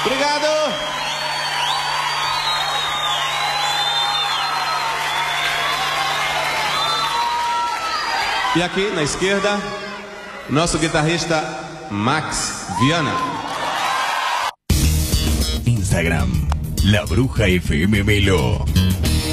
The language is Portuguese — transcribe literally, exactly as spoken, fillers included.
Obrigado. E aqui na esquerda, nosso guitarrista Max Viana. Instagram, La Bruja F M Melo.